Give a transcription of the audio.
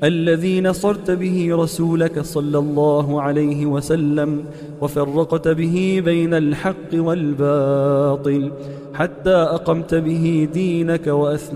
الذي نصرت به رسولك صلى الله عليه وسلم وفرقت به بين الحق والباطل حتى أقمت به دينك وأثنى